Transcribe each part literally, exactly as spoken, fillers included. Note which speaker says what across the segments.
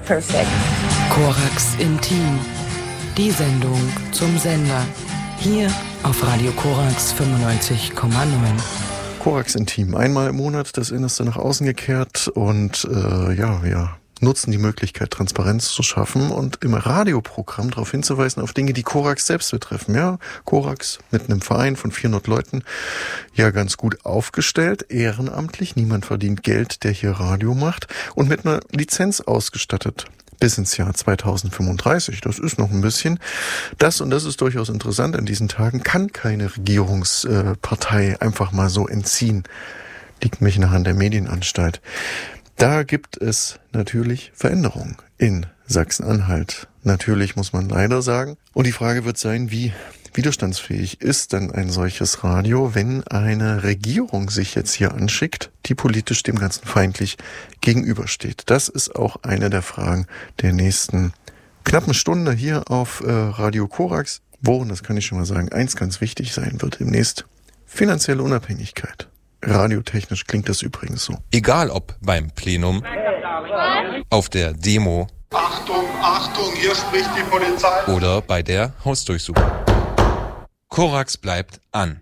Speaker 1: perfect.
Speaker 2: Korax Intim, die Sendung zum Sender. Hier auf Radio Korax fünfundneunzig Komma neun.
Speaker 3: Korax Intim, einmal im Monat das Innerste nach außen gekehrt und äh, ja, wir nutzen die Möglichkeit, Transparenz zu schaffen und im Radioprogramm darauf hinzuweisen, auf Dinge, die Korax selbst betreffen. Ja, Korax mit einem Verein von vierhundert Leuten, ja ganz gut aufgestellt, ehrenamtlich, niemand verdient Geld, der hier Radio macht und mit einer Lizenz ausgestattet. Bis ins Jahr zweitausendfünfunddreißig, das ist noch ein bisschen. Das, und das ist durchaus interessant in diesen Tagen, kann keine Regierungspartei einfach mal so entziehen. Liegt mich in der Hand der Medienanstalt. Da gibt es natürlich Veränderungen in Sachsen-Anhalt. Natürlich muss man leider sagen. Und die Frage wird sein, wie widerstandsfähig ist denn ein solches Radio, wenn eine Regierung sich jetzt hier anschickt, die politisch dem Ganzen feindlich gegenübersteht? Das ist auch eine der Fragen der nächsten knappen Stunde hier auf äh, Radio Korax, wo, und das kann ich schon mal sagen, eins ganz wichtig sein wird demnächst: finanzielle Unabhängigkeit. Radiotechnisch klingt das übrigens so.
Speaker 4: Egal ob beim Plenum, auf der Demo,
Speaker 5: Achtung, Achtung, hier spricht die Polizei,
Speaker 4: oder bei der Hausdurchsuchung. Korax bleibt an.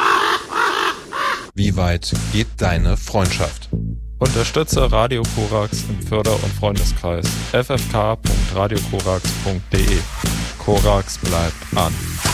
Speaker 4: Wie weit geht deine Freundschaft?
Speaker 6: Unterstütze Radio Korax im Förder- und Freundeskreis. f f k punkt radio korax punkt d e. Korax bleibt an.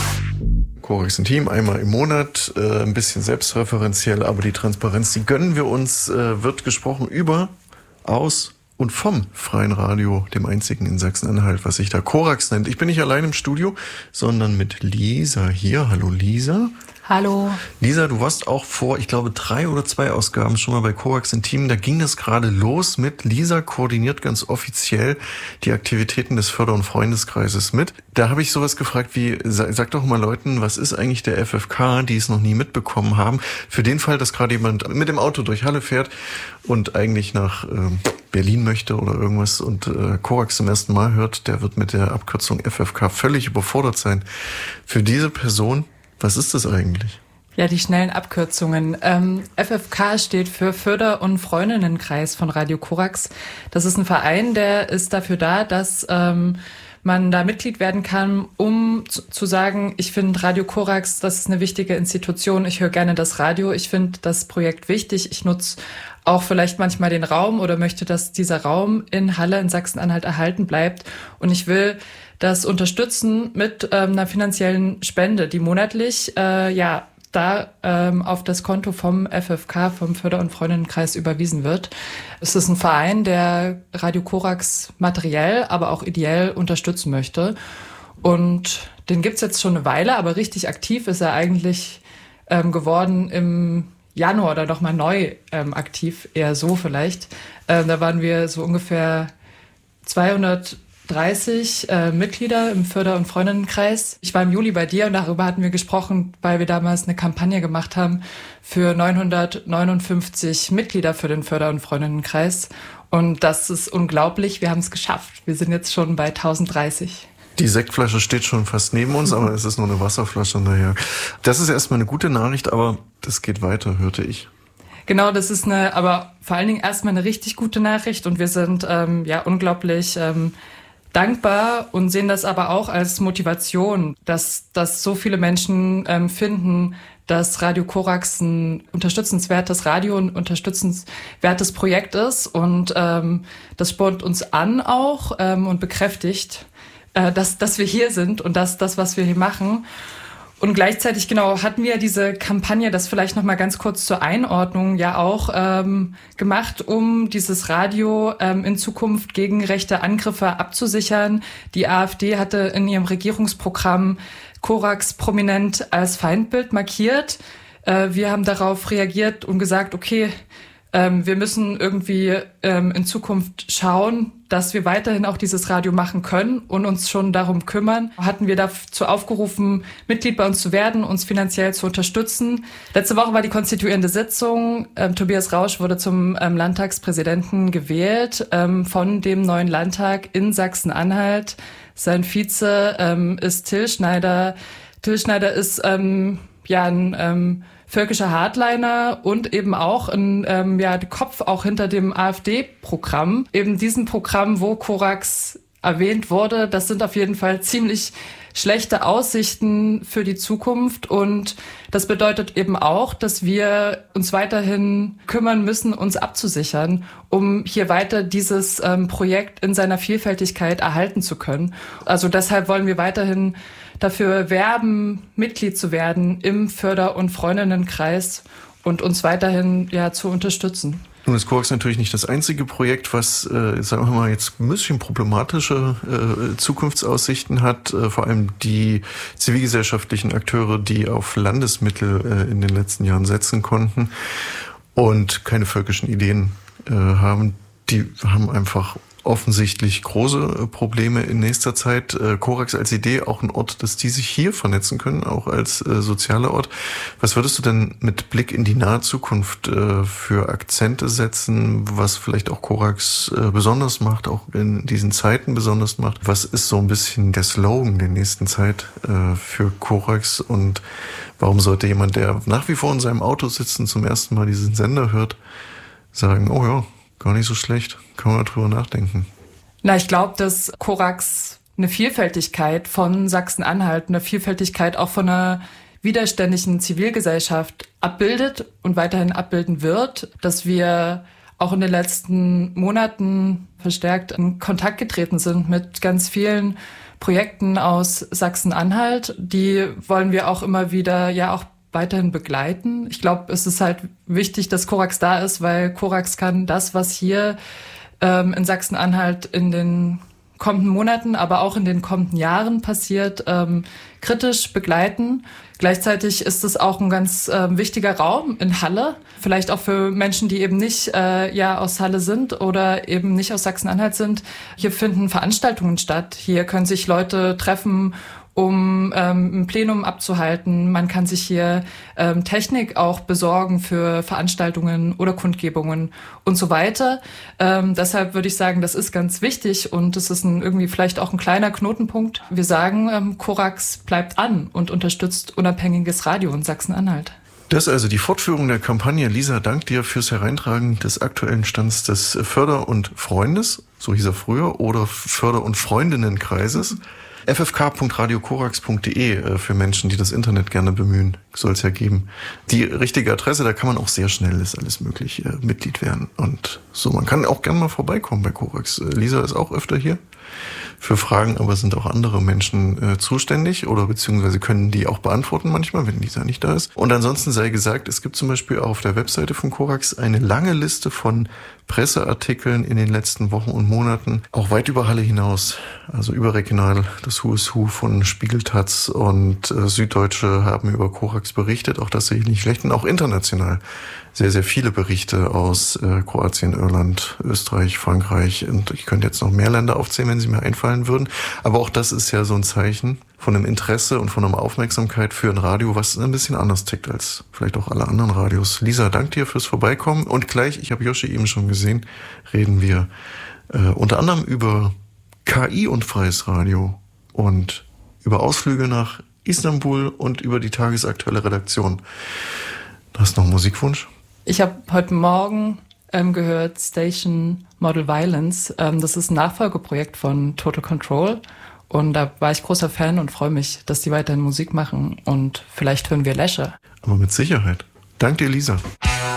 Speaker 3: Korax Intim, einmal im Monat, äh, ein bisschen selbstreferenziell, aber die Transparenz, die gönnen wir uns, äh, wird gesprochen über, aus und vom freien Radio, dem einzigen in Sachsen-Anhalt, was sich da Korax nennt. Ich bin nicht allein im Studio, sondern mit Lisa hier. Hallo Lisa.
Speaker 7: Hallo.
Speaker 3: Lisa, du warst auch vor, ich glaube, drei oder zwei Ausgaben schon mal bei Korax Intim. Da ging das gerade los mit Lisa koordiniert ganz offiziell die Aktivitäten des Förder- und Freundeskreises mit. Da habe ich sowas gefragt wie, sag, sag doch mal Leuten, was ist eigentlich der F F K, die es noch nie mitbekommen haben, für den Fall, dass gerade jemand mit dem Auto durch Halle fährt und eigentlich nach äh, Berlin möchte oder irgendwas und äh, Korax zum ersten Mal hört, der wird mit der Abkürzung F F K völlig überfordert sein. Für diese Person, was ist das eigentlich?
Speaker 7: Ja, die schnellen Abkürzungen. Ähm, F F K steht für Förder- und Freundinnenkreis von Radio Korax. Das ist ein Verein, der ist dafür da, dass ähm, man da Mitglied werden kann, um zu, zu sagen, ich finde Radio Korax, das ist eine wichtige Institution, ich höre gerne das Radio, ich finde das Projekt wichtig, ich nutze auch vielleicht manchmal den Raum oder möchte, dass dieser Raum in Halle in Sachsen-Anhalt erhalten bleibt und ich will das unterstützen mit ähm, einer finanziellen Spende, die monatlich äh, ja da ähm, auf das Konto vom F F K, vom Förder- und Freundinnenkreis überwiesen wird. Es ist ein Verein, der Radio Korax materiell, aber auch ideell unterstützen möchte. Und den gibt's jetzt schon eine Weile, aber richtig aktiv ist er eigentlich ähm, geworden im Januar oder noch mal neu ähm, aktiv, eher so vielleicht. Ähm, da waren wir so ungefähr zweihundertdreißig äh, Mitglieder im Förder- und Freundinnenkreis. Ich war im Juli bei dir und darüber hatten wir gesprochen, weil wir damals eine Kampagne gemacht haben für neunhundertneunundfünfzig Mitglieder für den Förder- und Freundinnenkreis. Und das ist unglaublich, wir haben es geschafft. Wir sind jetzt schon bei tausenddreißig.
Speaker 3: Die Sektflasche steht schon fast neben uns, aber es ist nur eine Wasserflasche daher. Das ist erstmal eine gute Nachricht, aber das geht weiter, hörte ich.
Speaker 7: Genau, das ist eine, aber vor allen Dingen erstmal eine richtig gute Nachricht und wir sind ähm, ja unglaublich ähm, dankbar und sehen das aber auch als Motivation, dass, dass so viele Menschen ähm, finden, dass Radio Korax ein unterstützenswertes Radio, ein unterstützenswertes Projekt ist und ähm, das spornt uns an auch ähm, und bekräftigt, äh, dass, dass wir hier sind und dass das, was wir hier machen. Und gleichzeitig, genau, hatten wir diese Kampagne, das vielleicht noch mal ganz kurz zur Einordnung, ja auch ähm, gemacht, um dieses Radio ähm, in Zukunft gegen rechte Angriffe abzusichern. Die AfD hatte in ihrem Regierungsprogramm Korax prominent als Feindbild markiert. Äh, wir haben darauf reagiert und gesagt, okay, ähm, wir müssen irgendwie ähm, in Zukunft schauen, dass wir weiterhin auch dieses Radio machen können und uns schon darum kümmern. Hatten wir dazu aufgerufen, Mitglied bei uns zu werden, uns finanziell zu unterstützen. Letzte Woche war die konstituierende Sitzung. Ähm, Tobias Rausch wurde zum ähm, Landtagspräsidenten gewählt ähm, von dem neuen Landtag in Sachsen-Anhalt. Sein Vize ähm, ist Till Schneider. Till Schneider ist ähm, ja ein ähm, völkischer Hardliner und eben auch ein ähm, ja, Kopf auch hinter dem AfD-Programm. Eben diesem Programm, wo Korax erwähnt wurde, das sind auf jeden Fall ziemlich schlechte Aussichten für die Zukunft und das bedeutet eben auch, dass wir uns weiterhin kümmern müssen, uns abzusichern, um hier weiter dieses ähm, Projekt in seiner Vielfältigkeit erhalten zu können. Also deshalb wollen wir weiterhin dafür werben, Mitglied zu werden im Förder- und Freundinnenkreis und uns weiterhin ja zu unterstützen.
Speaker 3: Nun ist Korax natürlich nicht das einzige Projekt, was, äh, sagen wir mal, jetzt ein bisschen problematische äh, Zukunftsaussichten hat. Äh, vor allem die zivilgesellschaftlichen Akteure, die auf Landesmittel äh, in den letzten Jahren setzen konnten und keine völkischen Ideen äh, haben, die haben einfach offensichtlich große Probleme in nächster Zeit. Äh, Korax als Idee auch ein Ort, dass die sich hier vernetzen können, auch als äh, sozialer Ort. Was würdest du denn mit Blick in die nahe Zukunft äh, für Akzente setzen, was vielleicht auch Korax äh, besonders macht, auch in diesen Zeiten besonders macht? Was ist so ein bisschen der Slogan der nächsten Zeit äh, für Korax und warum sollte jemand, der nach wie vor in seinem Auto sitzt und zum ersten Mal diesen Sender hört, sagen, oh ja, gar nicht so schlecht, kann man drüber nachdenken.
Speaker 7: Na, ich glaube, dass Korax eine Vielfältigkeit von Sachsen-Anhalt, eine Vielfältigkeit auch von einer widerständigen Zivilgesellschaft abbildet und weiterhin abbilden wird, dass wir auch in den letzten Monaten verstärkt in Kontakt getreten sind mit ganz vielen Projekten aus Sachsen-Anhalt. Die wollen wir auch immer wieder ja auch weiterhin begleiten. Ich glaube, es ist halt wichtig, dass Korax da ist, weil Korax kann das, was hier ähm, in Sachsen-Anhalt in den kommenden Monaten, aber auch in den kommenden Jahren passiert, ähm, kritisch begleiten. Gleichzeitig ist es auch ein ganz äh, wichtiger Raum in Halle, vielleicht auch für Menschen, die eben nicht äh, ja aus Halle sind oder eben nicht aus Sachsen-Anhalt sind. Hier finden Veranstaltungen statt. Hier können sich Leute treffen, um ähm, ein Plenum abzuhalten. Man kann sich hier ähm, Technik auch besorgen für Veranstaltungen oder Kundgebungen und so weiter. Ähm, deshalb würde ich sagen, das ist ganz wichtig und es ist ein, irgendwie vielleicht auch ein kleiner Knotenpunkt. Wir sagen, ähm, Korax bleibt an und unterstützt unabhängiges Radio in Sachsen-Anhalt.
Speaker 3: Das ist also die Fortführung der Kampagne. Lisa, dank dir fürs Hereintragen des aktuellen Stands des Förder- und Freundes, so hieß er früher, oder Förder- und Freundinnenkreises. f f k punkt radio korax punkt d e für Menschen, die das Internet gerne bemühen, soll es ja geben. Die richtige Adresse, da kann man auch sehr schnell, ist alles möglich, äh, Mitglied werden. Und so, man kann auch gerne mal vorbeikommen bei Korax. Äh, Lisa ist auch öfter hier für Fragen, aber sind auch andere Menschen äh, zuständig oder beziehungsweise können die auch beantworten manchmal, wenn Lisa nicht da ist. Und ansonsten sei gesagt, es gibt zum Beispiel auch auf der Webseite von Korax eine lange Liste von Presseartikeln in den letzten Wochen und Monaten, auch weit über Halle hinaus, also überregional. Das Who is Who von Spiegel, Taz und äh, Süddeutsche haben über Korax berichtet, auch das sehe ich nicht schlecht, und auch international sehr, sehr viele Berichte aus äh, Kroatien, Irland, Österreich, Frankreich, und ich könnte jetzt noch mehr Länder aufzählen, wenn sie mir einfallen würden, aber auch das ist ja so ein Zeichen von einem Interesse und von einer Aufmerksamkeit für ein Radio, was ein bisschen anders tickt als vielleicht auch alle anderen Radios. Lisa, danke dir fürs Vorbeikommen und gleich, ich habe Joshi eben schon gesehen, reden wir äh, unter anderem über K I und freies Radio und über Ausflüge nach Istanbul und über die tagesaktuelle Redaktion. Du hast noch einen Musikwunsch?
Speaker 7: Ich habe heute Morgen ähm, gehört Station Model Violence. Ähm, das ist ein Nachfolgeprojekt von Total Control. Und da war ich großer Fan und freue mich, dass die weiterhin Musik machen. Und vielleicht hören wir Lesche.
Speaker 3: Aber mit Sicherheit. Dank dir, Lisa.